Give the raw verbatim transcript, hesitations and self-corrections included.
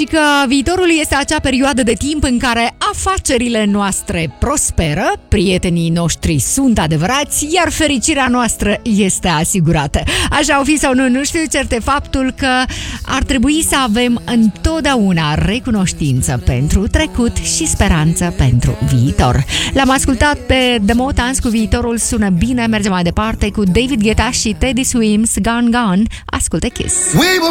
și că viitorul este acea perioadă de timp în care afacerile noastre prosperă, prietenii noștri sunt adevărați, iar fericirea noastră este asigurată. Așa o fi sau nu, nu știu, cert e faptul că ar trebui să avem întotdeauna recunoștință pentru trecut și speranță pentru viitor. L-am ascultat pe The Motans cu Viitorul sună bine, mergem mai departe cu David Guetta și Teddy Swims, Gone Gone. Ascultă Kiss. We were